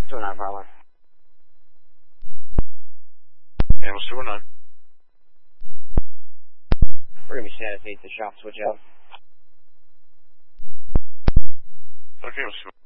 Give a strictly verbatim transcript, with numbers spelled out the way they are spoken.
two nine Bravo. Animals two nine. We're going to be status eight to shop switch out. Okay, Animals two